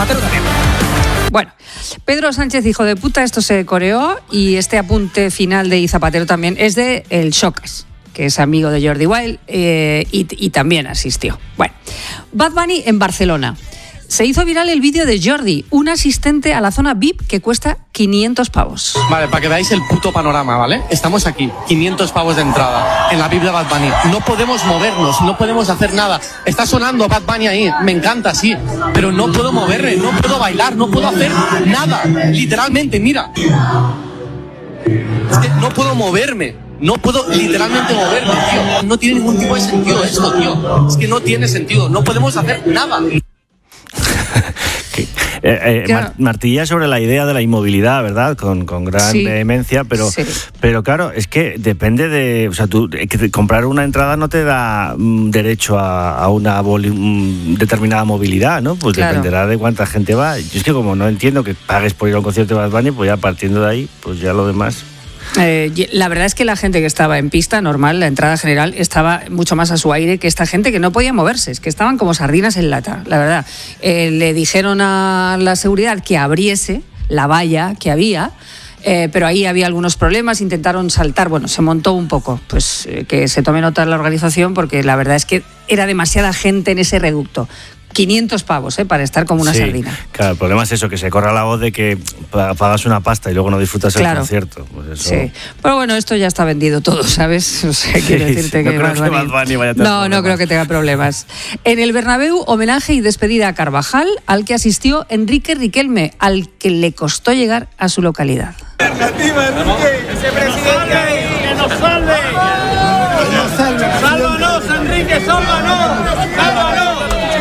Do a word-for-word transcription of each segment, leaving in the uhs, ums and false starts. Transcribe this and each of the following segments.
Zapatero también. Bueno, Pedro Sánchez, hijo de puta, esto se coreó, y este apunte final de Zapatero también es de el Shocas, que es amigo de Jordi Wild, eh, y, y también asistió. Bueno, Bad Bunny en Barcelona. Se hizo viral el vídeo de Jordi, un asistente a la zona V I P que cuesta quinientos pavos. Vale, para que veáis el puto panorama, ¿vale? Estamos aquí, quinientos pavos de entrada, en la V I P de Bad Bunny. No podemos movernos, no podemos hacer nada. Está sonando Bad Bunny ahí, me encanta, sí, pero no puedo moverme, no puedo bailar, no puedo hacer nada. Literalmente, mira. Es que no puedo moverme. No puedo literalmente moverme, tío. No tiene ningún tipo de sentido esto, tío. Es que no tiene sentido, no podemos hacer nada. que, eh, eh, claro. Mar- martilla sobre la idea de la inmovilidad, ¿verdad? Con, con gran sí. vehemencia, pero, sí. pero claro, es que depende de... O sea, tú, que comprar una entrada no te da mm, derecho a, a una boli, mm, determinada movilidad, ¿no? Pues claro. Dependerá de cuánta gente va. Yo es que como no entiendo que pagues por ir a un concierto de Bad Bunny, pues ya partiendo de ahí, pues ya lo demás... Eh, la verdad es que la gente que estaba en pista normal, la entrada general, estaba mucho más a su aire que esta gente que no podía moverse, es que estaban como sardinas en lata, la verdad. Eh, le dijeron a la seguridad que abriese la valla que había, eh, pero ahí había algunos problemas, intentaron saltar, bueno, se montó un poco, pues eh, que se tome nota de la organización, porque la verdad es que era demasiada gente en ese reducto. quinientos pavos, ¿eh? Para estar como una sí, sardina. Claro, el problema es eso, que se corra la voz de que pagas una pasta y luego no disfrutas claro. el concierto. Pues eso... Sí, pero bueno, esto ya está vendido todo, ¿sabes? O sea, quiero sí, decirte sí. No que, creo Bad que Bunny... Bad Bunny vaya a tener No, problemas. no creo que tenga problemas. En el Bernabéu, homenaje y despedida a Carvajal, al que asistió Enrique Riquelme, al que le costó llegar a su localidad. Argentina, Enrique, ese presidente ahí, que nos salve. Que nos salve. Sálvanos, Enrique, sálvanos. Sálvanos.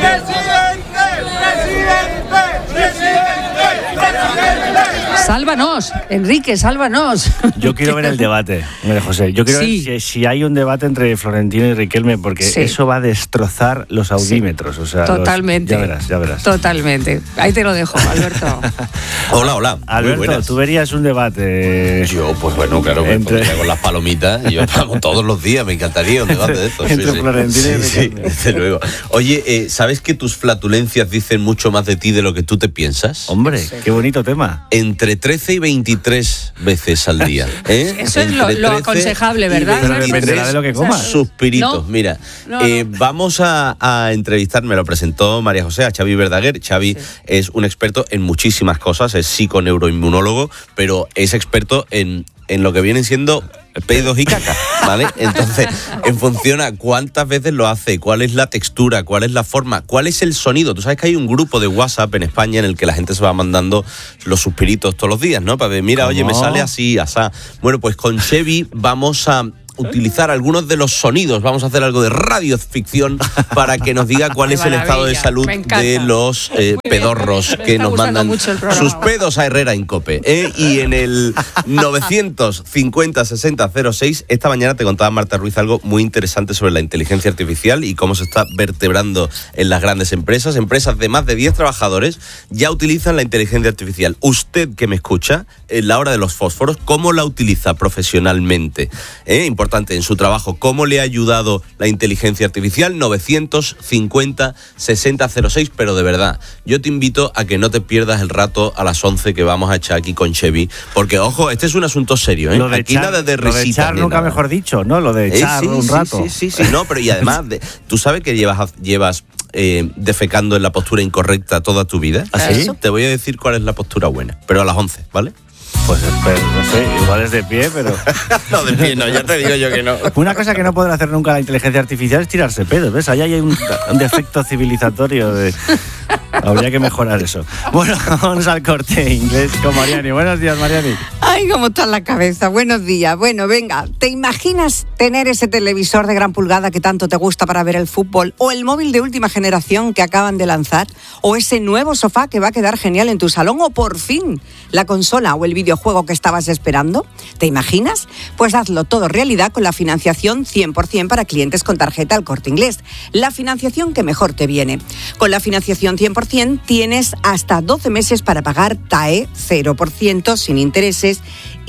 Sálvanos, Enrique, sálvanos. Yo quiero ver el debate, María José. Yo quiero sí. ver si, si hay un debate entre Florentino y Riquelme, porque sí. eso va a destrozar los audímetros. Sí. O sea, totalmente. Los, ya verás, ya verás. Totalmente. Ahí te lo dejo, Alberto. Hola, hola. Alberto, tú verías un debate. Yo, pues bueno, claro, me entre... pondría con las palomitas y yo hago todos los días, me encantaría un debate de estos. Entre sí, Florentino sí. y Sí, Riquelme. desde luego. Oye, eh, ¿sabes que tus flatulencias dicen mucho más de ti de lo que tú te piensas? Hombre, sí. qué bonito tema. Entre trece y veintitrés veces al día. ¿eh? Eso es lo, lo aconsejable, ¿verdad? Pero dependerá de lo que comas. Suspiritos. No, Mira, no, eh, no. vamos a, a entrevistar, me lo presentó María José, a Xavi Verdaguer. Xavi sí. es un experto en muchísimas cosas, es psiconeuroinmunólogo, pero es experto en, en lo que vienen siendo pedos y caca, ¿vale? Entonces, en función a cuántas veces lo hace, cuál es la textura, cuál es la forma, cuál es el sonido. Tú sabes que hay un grupo de WhatsApp en España en el que la gente se va mandando los suspiritos todos los días, ¿no? Para ver, mira, ¿cómo? Oye, me sale así, asá. Bueno, pues con Xavi vamos a utilizar algunos de los sonidos, vamos a hacer algo de radioficción para que nos diga cuál es el estado de salud de los eh, pedorros que nos mandan sus pedos a Herrera en COPE. ¿eh? Y en el novecientos cincuenta sesenta cero seis, esta mañana te contaba Marta Ruiz algo muy interesante sobre la inteligencia artificial y cómo se está vertebrando en las grandes empresas. Empresas de más de diez trabajadores ya utilizan la inteligencia artificial. Usted que me escucha, en la hora de los fósforos, ¿cómo la utiliza profesionalmente? ¿Eh? Importante en su trabajo, ¿cómo le ha ayudado la inteligencia artificial? novecientos cincuenta sesenta cero seis, pero de verdad, yo te invito a que no te pierdas el rato a las once que vamos a echar aquí con Xavi, porque ojo, este es un asunto serio, ¿eh? Lo de aquí echar, nada de risita. Lo de echar nunca nada. Mejor dicho, ¿no? Lo de echar eh, sí, un sí, rato. Sí, sí, sí, no, pero y además, de, tú sabes que llevas, llevas eh, defecando en la postura incorrecta toda tu vida. ¿Así? Te voy a decir cuál es la postura buena, pero a las once, ¿vale? Pues pero, no sé, igual es de pie, pero... No, de pie no, ya te digo yo que no. Una cosa que no podrá hacer nunca la inteligencia artificial es tirarse pedos, ¿ves? Ahí hay un, un defecto civilizatorio de... Habría que mejorar eso. Bueno, vamos al Corte Inglés con Mariani. Buenos días, Mariani. Ay, cómo está la cabeza. Buenos días. Bueno, venga, ¿te imaginas tener ese televisor de gran pulgada que tanto te gusta para ver el fútbol? ¿O el móvil de última generación que acaban de lanzar? ¿O ese nuevo sofá que va a quedar genial en tu salón? ¿O por fin la consola o el videojuego que estabas esperando? ¿Te imaginas? Pues hazlo todo realidad con la financiación cien por ciento para clientes con tarjeta El Corte Inglés. La financiación que mejor te viene. Con la financiación cien por ciento tienes hasta doce meses para pagar T A E cero por ciento sin intereses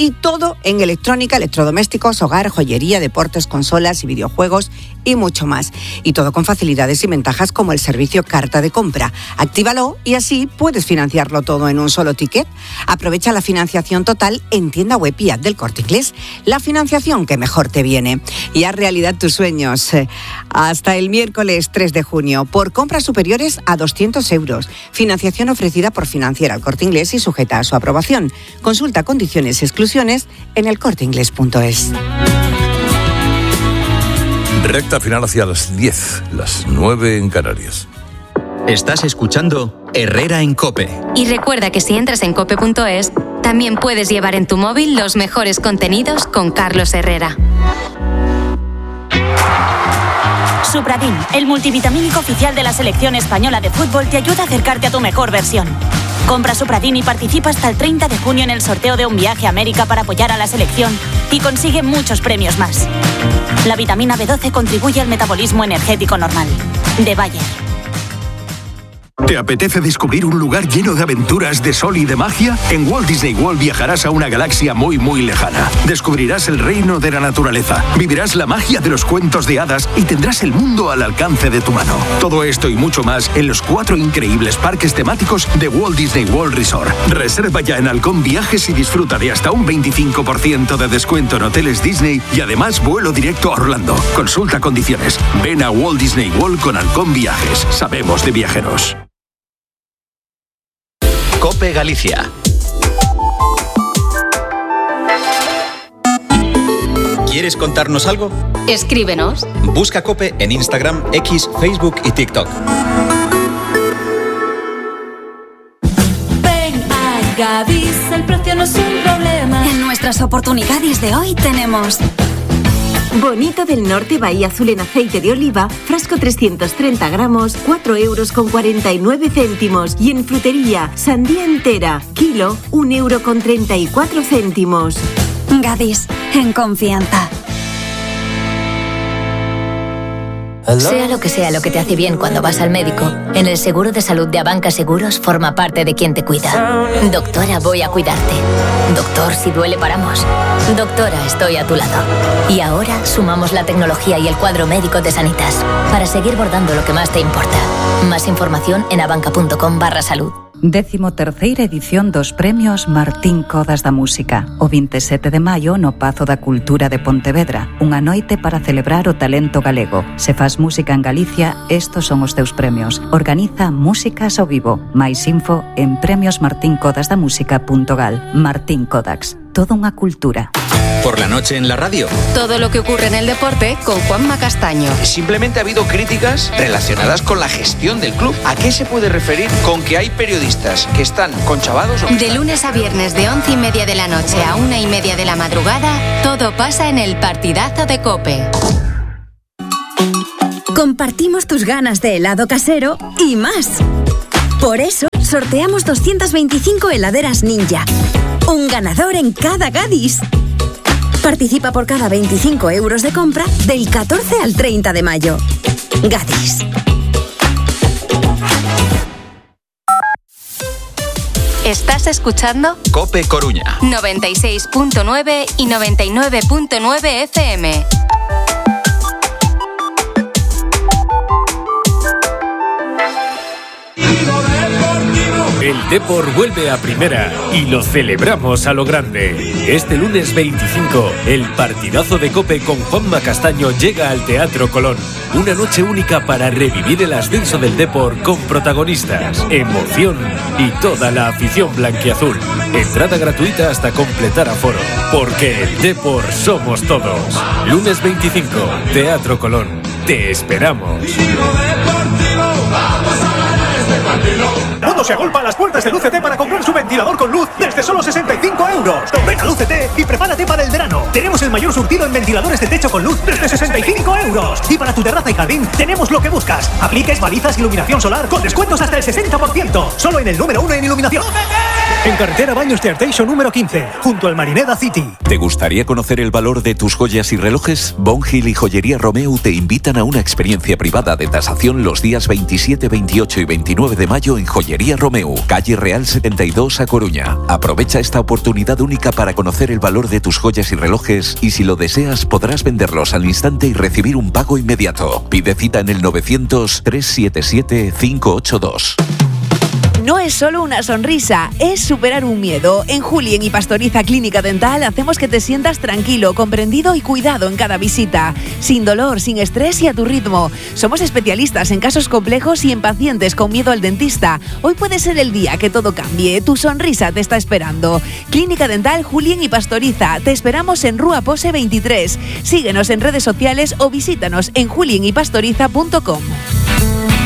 y todo en electrónica, electrodomésticos, hogar, joyería, deportes, consolas y videojuegos y mucho más. Y todo con facilidades y ventajas como el servicio carta de compra. Actívalo y así puedes financiarlo todo en un solo ticket. Aprovecha la financiación total en tienda web y app del Corte Inglés. La financiación que mejor te viene. Y haz realidad tus sueños. Hasta el miércoles tres de junio. Por compras superiores a doscientos euros. Financiación ofrecida por Financiera El Corte Inglés y sujeta a su aprobación. Consulta condiciones y exclusiones en el corte inglés punto es. Recta final hacia las diez, las nueve en Canarias. Estás escuchando Herrera en COPE. Y recuerda que si entras en cope punto es, también puedes llevar en tu móvil los mejores contenidos con Carlos Herrera. Supradin, el multivitamínico oficial de la selección española de fútbol, te ayuda a acercarte a tu mejor versión. Compra Supradin y participa hasta el treinta de junio en el sorteo de un viaje a América para apoyar a la selección y consigue muchos premios más. La vitamina B doce contribuye al metabolismo energético normal. De Bayer. ¿Te apetece descubrir un lugar lleno de aventuras, de sol y de magia? En Walt Disney World viajarás a una galaxia muy muy lejana. Descubrirás el reino de la naturaleza, vivirás la magia de los cuentos de hadas y tendrás el mundo al alcance de tu mano. Todo esto y mucho más en los cuatro increíbles parques temáticos de Walt Disney World Resort. Reserva ya en Halcón Viajes y disfruta de hasta un veinticinco por ciento de descuento en hoteles Disney y además vuelo directo a Orlando. Consulta condiciones. Ven a Walt Disney World con Halcón Viajes. Sabemos de viajeros. COPE Galicia. ¿Quieres contarnos algo? Escríbenos. Busca COPE en Instagram, X, Facebook y TikTok. Ven a Gadis, el precio no es un problema. En nuestras oportunidades de hoy tenemos... Bonito del Norte Bahía Azul en aceite de oliva, frasco trescientos treinta gramos, cuatro euros con cuarenta y nueve céntimos. Y en frutería, sandía entera, kilo, un euro con treinta y cuatro céntimos. Gadis, en confianza. Sea lo que sea lo que te hace bien cuando vas al médico, en el seguro de salud de Abanca Seguros forma parte de quien te cuida. Doctora, voy a cuidarte. Doctor, si duele paramos. Doctora, estoy a tu lado. Y ahora sumamos la tecnología y el cuadro médico de Sanitas para seguir bordando lo que más te importa. Más información en abanca.com barra salud. Décimo terceira edición dos premios Martín Codas da Música. O veintisiete de maio no Pazo da Cultura de Pontevedra. Unha noite para celebrar o talento galego. Se faz música en Galicia, estos son os teus premios. Organiza Músicas ao Vivo. Mais info en premios martin codas da música punto gal. Martín Codax. Toda unha cultura. Por la noche en la radio. Todo lo que ocurre en el deporte con Juanma Castaño. Simplemente ha habido críticas relacionadas con la gestión del club. ¿A qué se puede referir con que hay periodistas que están conchavados? O que de están... lunes a viernes de once y media de la noche a una y media de la madrugada, todo pasa en el partidazo de COPE. Compartimos tus ganas de helado casero y más. Por eso, sorteamos doscientas veinticinco heladeras Ninja. Un ganador en cada Gadis. Participa por cada veinticinco euros de compra del catorce al treinta de mayo. Gadis. ¿Estás escuchando? COPE Coruña. noventa y seis punto nueve y noventa y nueve punto nueve F M. El Depor vuelve a primera y lo celebramos a lo grande. Este lunes veinticinco, el partidazo de COPE con Juanma Castaño llega al Teatro Colón. Una noche única para revivir el ascenso del Depor con protagonistas, emoción y toda la afición blanquiazul. Entrada gratuita hasta completar aforo. Porque el Depor somos todos. Lunes veinticinco, Teatro Colón. Te esperamos. Mundo se agolpa a las puertas de Lucete para comprar su ventilador con luz desde solo sesenta y cinco euros. Ven a Lucete y prepárate para el verano. Tenemos el mayor surtido en ventiladores de techo con luz desde sesenta y cinco euros. Y para tu terraza y jardín tenemos lo que buscas. Apliques, balizas, iluminación solar con descuentos hasta el sesenta por ciento. Solo en el número uno en iluminación. ¡Lucete! En carretera Baños de Arteixo número quince, junto al Marineda City. ¿Te gustaría conocer el valor de tus joyas y relojes? Bon Hill y Joyería Romeu te invitan a una experiencia privada de tasación los días veintisiete, veintiocho y veintinueve de mayo en Joyería Romeu, calle Real setenta y dos, A Coruña. Aprovecha esta oportunidad única para conocer el valor de tus joyas y relojes y si lo deseas podrás venderlos al instante y recibir un pago inmediato. Pide cita en el novecientos, trescientos setenta y siete, quinientos ochenta y dos. No es solo una sonrisa, es superar un miedo. En Julien y Pastoriza Clínica Dental hacemos que te sientas tranquilo, comprendido y cuidado en cada visita. Sin dolor, sin estrés y a tu ritmo. Somos especialistas en casos complejos y en pacientes con miedo al dentista. Hoy puede ser el día que todo cambie. Tu sonrisa te está esperando. Clínica Dental Julien y Pastoriza. Te esperamos en Rúa Pose veintitrés. Síguenos en redes sociales o visítanos en julien y pastoriza punto com.